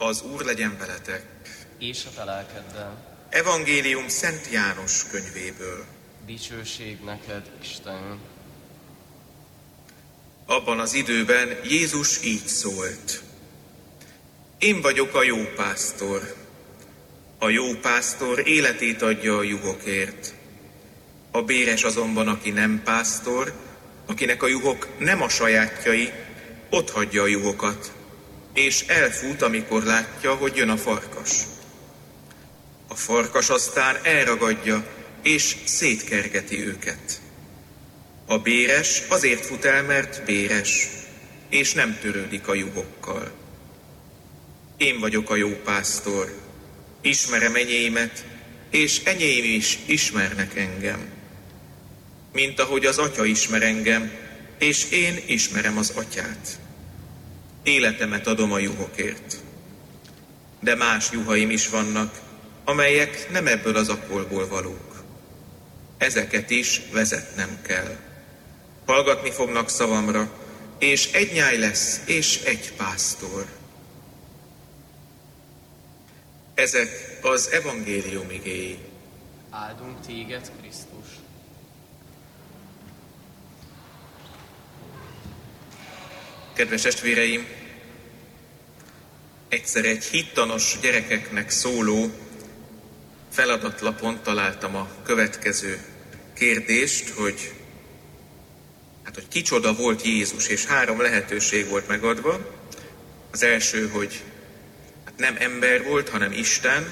Az Úr legyen veletek. És a te lelkeddel. Evangélium Szent János könyvéből. Dicsőség neked, Isten. Abban az időben Jézus így szólt. Én vagyok a jó pásztor. A jó pásztor életét adja a juhokért. A béres azonban, aki nem pásztor, akinek a juhok nem a sajátjai, otthagyja a juhokat, és elfut, amikor látja, hogy jön a farkas. A farkas aztán elragadja, és szétkergeti őket. A béres azért fut el, mert béres, és nem törődik a juhokkal. Én vagyok a jó pásztor, ismerem enyémet, és enyém is ismernek engem. Mint ahogy az Atya ismer engem, és én ismerem az Atyát. Életemet adom a juhokért. De más juhaim is vannak, amelyek nem ebből az akolból valók. Ezeket is vezetnem kell. Hallgatni fognak szavamra, és egy nyáj lesz, és egy pásztor. Ezek az evangélium igéi. Áldunk téged, Krisztus. Kedves testvéreim, egyszer egy hittanos gyerekeknek szóló feladatlapon találtam a következő kérdést, hogy kicsoda volt Jézus, és 3 lehetőség volt megadva. Az első, hogy nem ember volt, hanem Isten.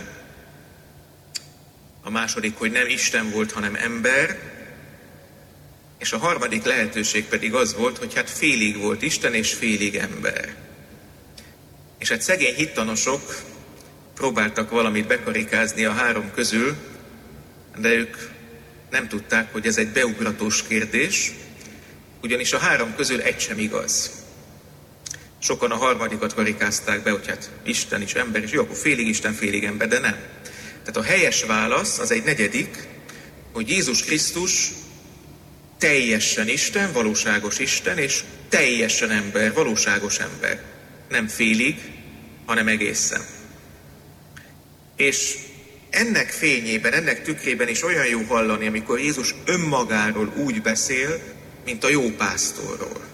A második, hogy nem Isten volt, hanem ember. És a harmadik lehetőség pedig az volt, hogy félig volt Isten, és félig ember. És szegény hittanosok próbáltak valamit bekarikázni a 3 közül, de ők nem tudták, hogy ez egy beugratós kérdés, ugyanis a 3 közül egy sem igaz. Sokan a harmadikat karikázták be, hogy Isten is ember, és jó, akkor félig Isten, félig ember, de nem. Tehát a helyes válasz az egy negyedik, hogy Jézus Krisztus teljesen Isten, valóságos Isten, és teljesen ember, valóságos ember. Nem félig, hanem egészen. És ennek fényében, ennek tükrében is olyan jó hallani, amikor Jézus önmagáról úgy beszél, mint a jó pásztorról.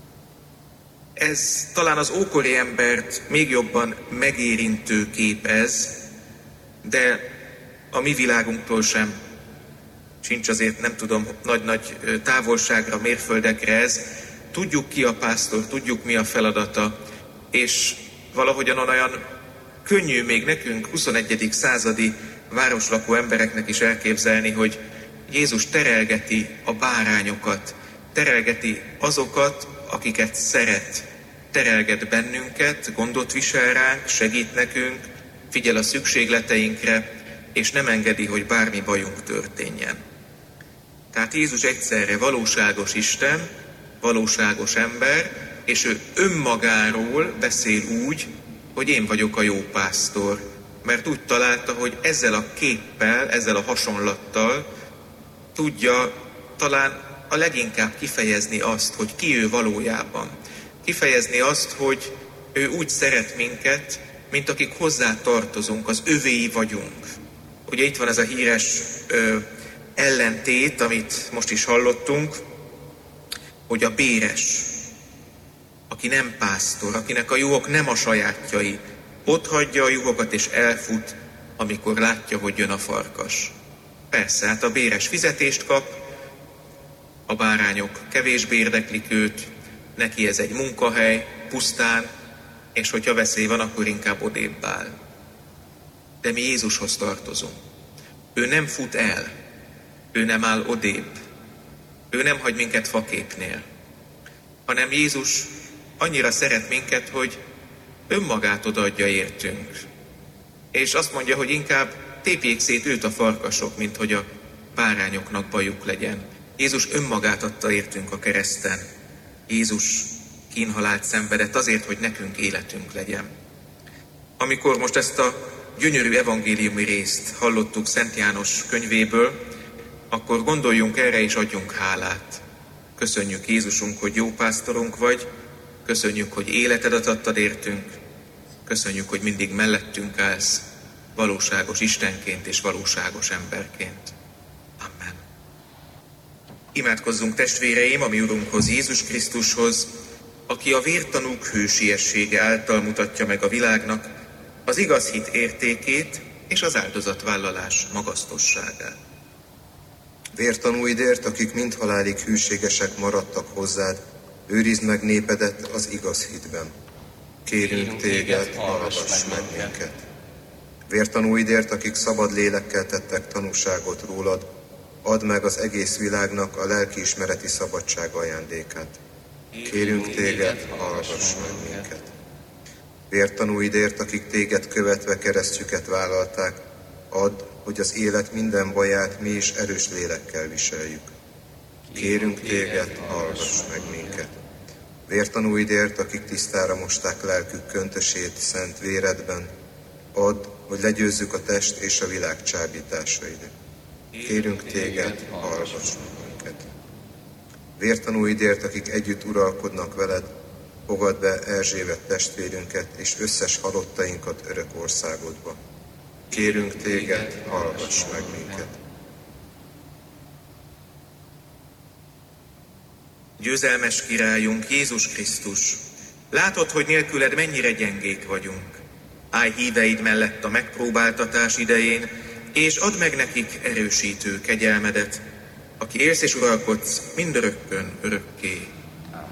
Ez talán az ókori embert még jobban megérintő kép ez, de a mi világunktól sem sincs azért, nem tudom, nagy-nagy távolságra, mérföldekre ez. Tudjuk ki a pásztor, tudjuk mi a feladata, és valahogyan olyan könnyű még nekünk 21. századi városlakó embereknek is elképzelni, hogy Jézus terelgeti a bárányokat, terelgeti azokat, akiket szeret, terelget bennünket, gondot visel ránk, segít nekünk, figyel a szükségleteinkre, és nem engedi, hogy bármi bajunk történjen. Tehát Jézus egyszerre valóságos Isten, valóságos ember, és ő önmagáról beszél úgy, hogy én vagyok a jó pásztor. Mert úgy találta, hogy ezzel a képpel, ezzel a hasonlattal tudja talán a leginkább kifejezni azt, hogy ki ő valójában. Kifejezni azt, hogy ő úgy szeret minket, mint akik hozzá tartozunk, az övéi vagyunk. Ugye itt van ez a híres ellentét, amit most is hallottunk, hogy a béres, aki nem pásztor, akinek a juhok nem a sajátjai, otthagyja a juhokat és elfut, amikor látja, hogy jön a farkas. Persze, a béres fizetést kap, a bárányok kevésbé érdeklik őt, neki ez egy munkahely, pusztán, és hogyha veszély van, akkor inkább odébb áll. De mi Jézushoz tartozunk. Ő nem fut el, ő nem áll odébb, ő nem hagy minket faképnél, hanem Jézus annyira szeret minket, hogy önmagát odaadja értünk. És azt mondja, hogy inkább tépjék szét őt a farkasok, mint hogy a bárányoknak bajuk legyen. Jézus önmagát adta értünk a kereszten. Jézus kínhalált szenvedett azért, hogy nekünk életünk legyen. Amikor most ezt a gyönyörű evangéliumi részt hallottuk Szent János könyvéből, akkor gondoljunk erre és adjunk hálát. Köszönjük Jézusunk, hogy jó pásztorunk vagy, köszönjük, hogy életedet adtad értünk, Köszönjük, hogy mindig mellettünk állsz, valóságos Istenként és valóságos emberként. Amen. Imádkozzunk, testvéreim, a mi Urunkhoz, Jézus Krisztushoz, aki a vértanúk hősiessége által mutatja meg a világnak az igaz hit értékét és az áldozatvállalás magasztosságát. Vértanúidért, akik mind halálig hűségesek maradtak hozzád, őrizd meg népedet az igaz hitben. Kérünk téged, hallgass meg minket. Vértanúidért, akik szabad lélekkel tettek tanúságot rólad, add meg az egész világnak a lelkiismereti szabadság ajándékát. Kérünk téged, hallgass meg minket. Vértanúidért, akik téged követve keresztjüket vállalták, add, hogy az élet minden baját mi is erős lélekkel viseljük. Kérünk téged, hallgass meg minket. Vértanúidért, akik tisztára mosták lelkük köntösét szent véredben, add, hogy legyőzzük a test és a világ csábításait. Kérünk téged, hallgass meg minket. Vértanúidért, akik együtt uralkodnak veled, fogadd be Erzsébet testvérünket és összes halottainkat örök országodba. Kérünk téged, hallgass meg minket. Győzelmes királyunk, Jézus Krisztus, látod, hogy nélküled mennyire gyengék vagyunk. Állj híveid mellett a megpróbáltatás idején, és add meg nekik erősítő kegyelmedet, aki élsz és uralkodsz mindörökkön örökké.